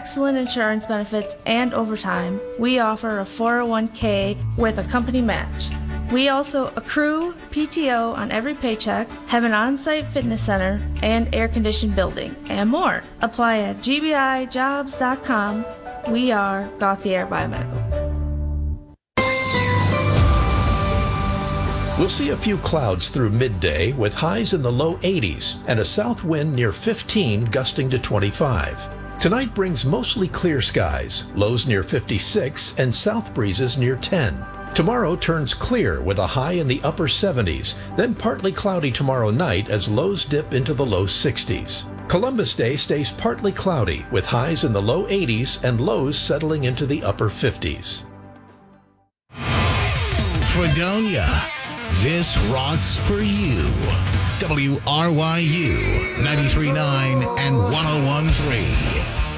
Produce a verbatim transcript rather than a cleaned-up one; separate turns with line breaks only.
excellent insurance benefits and overtime, we offer a four oh one k with a company match. We also accrue P T O on every paycheck, have an on-site fitness center, and air-conditioned building, and more. Apply at g b i jobs dot com. We are Gauthier Biomedical.
We'll see a few clouds through midday with highs in the low eighties and a south wind near fifteen gusting to twenty-five. Tonight brings mostly clear skies, lows near fifty-six and south breezes near ten. Tomorrow turns clear with a high in the upper seventies, then partly cloudy tomorrow night as lows dip into the low sixties. Columbus Day stays partly cloudy with highs in the low eighties and lows settling into the upper fifties.
Fredonia, this rocks for you. W R Y U ninety-three point nine and one oh one point three.